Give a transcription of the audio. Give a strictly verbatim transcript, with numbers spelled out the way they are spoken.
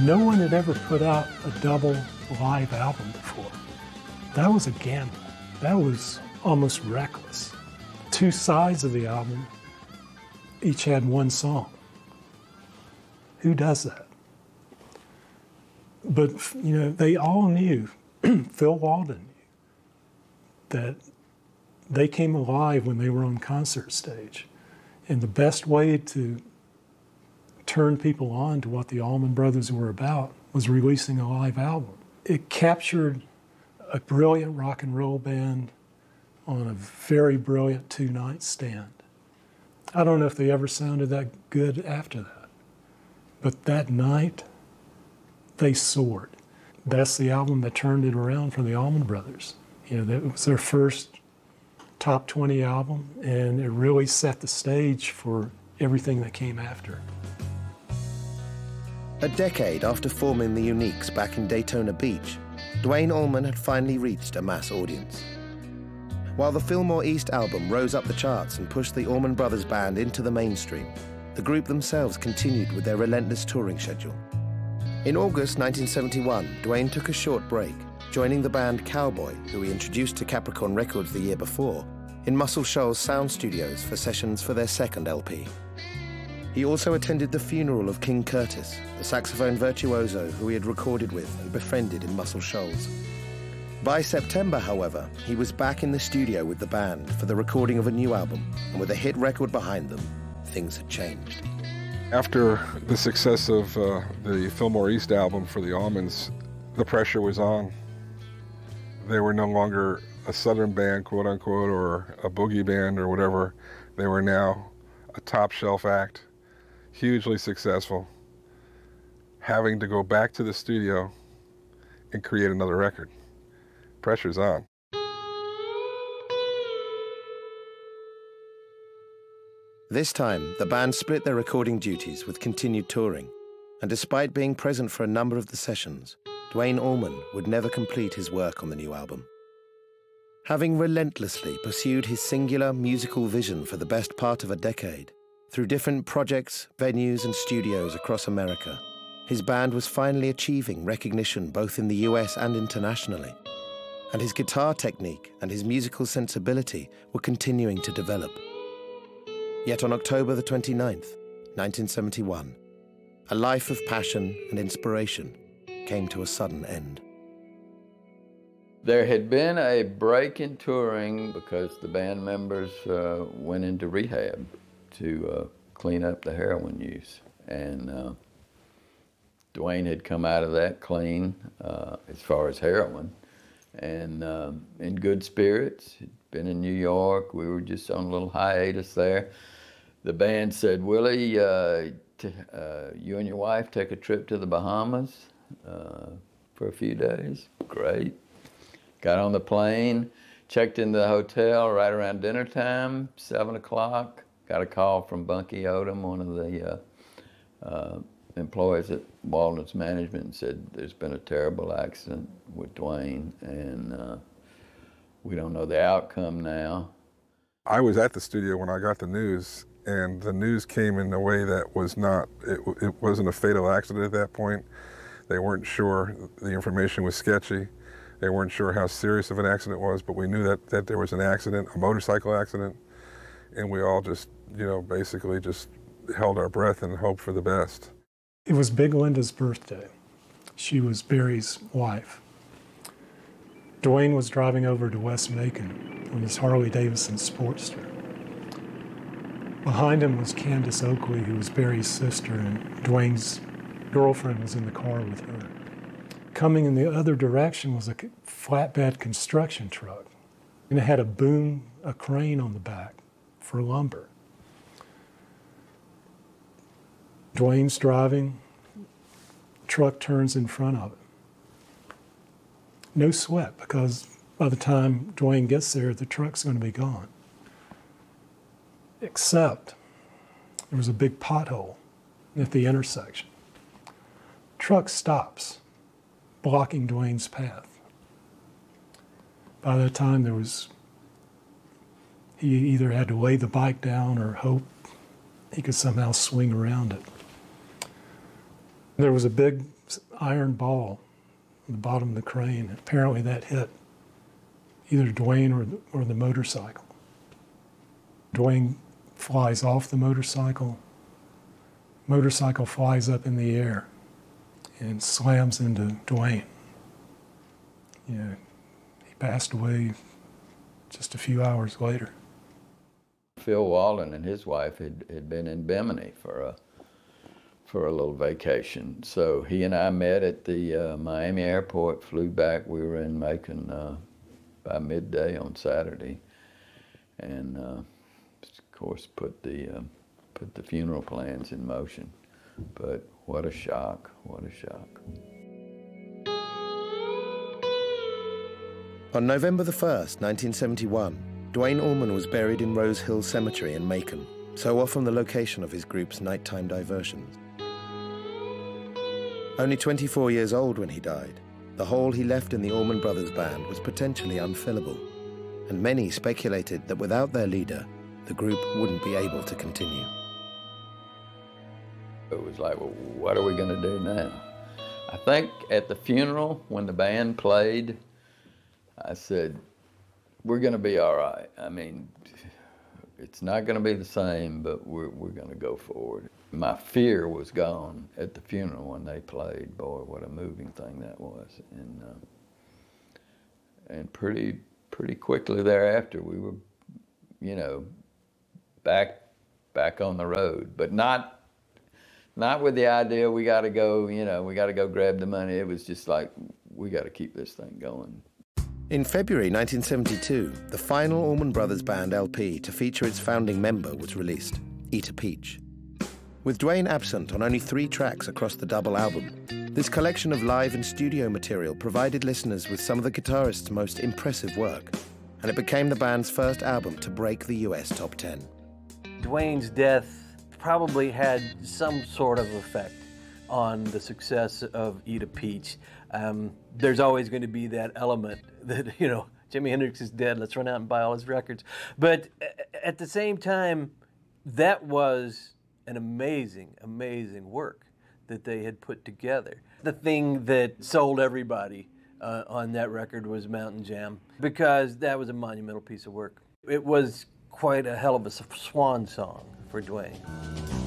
No one had ever put out a double live album before. That was a gamble. That was almost reckless. Two sides of the album each had one song. Who does that? But, you know, they all knew, Phil Walden knew, that they came alive when they were on concert stage. And the best way to turn people on to what the Allman Brothers were about was releasing a live album. It captured a brilliant rock and roll band on a very brilliant two-night stand. I don't know if they ever sounded that good after that, but that night, they soared. That's the album that turned it around for the Allman Brothers. You know, that was their first top twenty album, and it really set the stage for everything that came after. A decade after forming the Uniques back in Daytona Beach, Duane Allman had finally reached a mass audience. While the Fillmore East album rose up the charts and pushed the Allman Brothers Band into the mainstream, the group themselves continued with their relentless touring schedule. In August nineteen seventy-one, Duane took a short break, joining the band Cowboy, who he introduced to Capricorn Records the year before, in Muscle Shoals Sound Studios for sessions for their second L P. He also attended the funeral of King Curtis, the saxophone virtuoso who he had recorded with and befriended in Muscle Shoals. By September, however, he was back in the studio with the band for the recording of a new album, and with a hit record behind them, things had changed. After the success of uh, the Fillmore East album for the Allmans, the pressure was on. They were no longer a Southern band, quote unquote, or a boogie band or whatever. They were now a top shelf act, hugely successful, having to go back to the studio and create another record. Pressure's on. This time, the band split their recording duties with continued touring, and despite being present for a number of the sessions, Duane Allman would never complete his work on the new album. Having relentlessly pursued his singular musical vision for the best part of a decade, through different projects, venues, and studios across America, his band was finally achieving recognition both in the U S and internationally, and his guitar technique and his musical sensibility were continuing to develop. Yet on October the twenty-ninth, nineteen seventy-one, a life of passion and inspiration came to a sudden end. There had been a break in touring because the band members uh, went into rehab to uh, clean up the heroin use. And uh, Duane had come out of that clean uh, as far as heroin, and uh, in good spirits. He'd been in New York. We were just on a little hiatus there. The band said, Willie, uh, t uh, you and your wife take a trip to the Bahamas uh, for a few days. Great. Got on the plane, checked into the hotel right around dinner time, seven o'clock. Got a call from Bunky Odom, one of the uh, uh, employees at Walden's Management, and said there's been a terrible accident with Duane, and uh, we don't know the outcome now. I was at the studio when I got the news, and the news came in a way that was not, it, it wasn't a fatal accident at that point. They weren't sure, the information was sketchy. They weren't sure how serious of an accident was, but we knew that, that there was an accident, a motorcycle accident, and we all just, you know, basically just held our breath and hoped for the best. It was Big Linda's birthday. She was Barry's wife. Duane was driving over to West Macon on his Harley-Davidson Sportster. Behind him was Candace Oakley, who was Barry's sister, and Duane's girlfriend was in the car with her. Coming in the other direction was a flatbed construction truck, and it had a boom, a crane on the back for lumber. Duane's driving, truck turns in front of it. No sweat, because by the time Duane gets there, the truck's going to be gone. Except there was a big pothole at the intersection. Truck stops, blocking Duane's path. By that time, there was, he either had to lay the bike down or hope he could somehow swing around it. There was a big iron ball on the bottom of the crane. Apparently that hit either Duane or the, or the motorcycle. Duane flies off the motorcycle. Motorcycle flies up in the air and slams into Duane. You know, he passed away just a few hours later. Phil Walden and his wife had, had been in Bimini for a for a little vacation. So he and I met at the uh, Miami airport, flew back. We were in Macon uh, by midday on Saturday, and uh, of course put the uh, put the funeral plans in motion. But what a shock! What a shock! On November the first, nineteen seventy-one, Duane Allman was buried in Rose Hill Cemetery in Macon, so often the location of his group's nighttime diversions. Only twenty-four years old when he died, the hole he left in the Allman Brothers Band was potentially unfillable, and many speculated that without their leader, the group wouldn't be able to continue. It was like, well, what are we going to do now? I think at the funeral, when the band played, I said, we're going to be all right. I mean, it's not going to be the same, but we're, we're going to go forward. My fear was gone at the funeral when they played. Boy, what a moving thing that was. And uh, and pretty pretty quickly thereafter, we were, you know, back back on the road, but not not with the idea we got to go, you know, we got to go grab the money. It was just like, we got to keep this thing going. In February nineteen seventy-two, the final Allman Brothers Band L P to feature its founding member was released, Eat a Peach. With Duane absent on only three tracks across the double album, this collection of live and studio material provided listeners with some of the guitarist's most impressive work, and it became the band's first album to break the U S top ten. Duane's death probably had some sort of effect on the success of Eat a Peach. Um, there's always going to be that element that, you know, Jimi Hendrix is dead, let's run out and buy all his records. But at the same time, that was an amazing, amazing work that they had put together. The thing that sold everybody uh, on that record was Mountain Jam, because that was a monumental piece of work. It was quite a hell of a swan song for Duane.